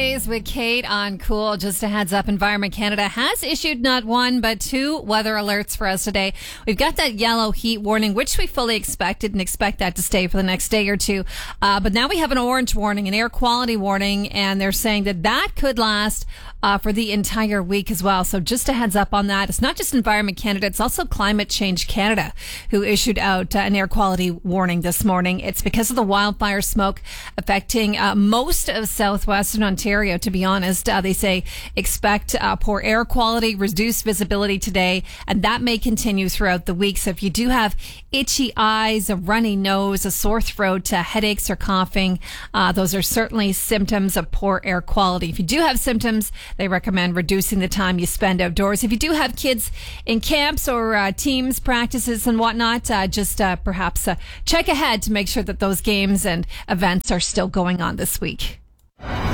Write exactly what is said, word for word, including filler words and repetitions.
With Kate on Cool. Just a heads up, Environment Canada has issued not one but two weather alerts for us today. We've got that yellow heat warning, which we fully expected and expect that to stay for the next day or two. Uh, but now we have an orange warning, an air quality warning, and they're saying that that could last uh, for the entire week as well. So just a heads up on that. It's not just Environment Canada, it's also Climate Change Canada who issued out uh, an air quality warning this morning. It's because of the wildfire smoke affecting uh, most of southwestern Ontario. To be honest, uh, they say expect uh, poor air quality, reduced visibility today, and that may continue throughout the week. So if you do have itchy eyes, a runny nose, a sore throat, uh, headaches or coughing, uh, those are certainly symptoms of poor air quality. If you do have symptoms, they recommend reducing the time you spend outdoors. If you do have kids in camps or uh, teams practices and whatnot, uh, just uh, perhaps uh, check ahead to make sure that those games and events are still going on this week.